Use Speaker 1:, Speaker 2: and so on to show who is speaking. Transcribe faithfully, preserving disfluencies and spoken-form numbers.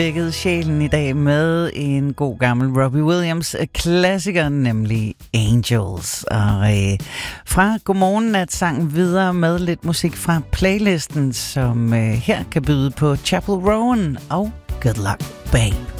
Speaker 1: Vækkede sjælen i dag med en god gammel Robbie Williams klassiker, nemlig Angels. Og øh, fra Godmorgen at sang videre med lidt musik fra playlisten, som øh, her kan byde på Chapel Rowan og Good Luck Babe.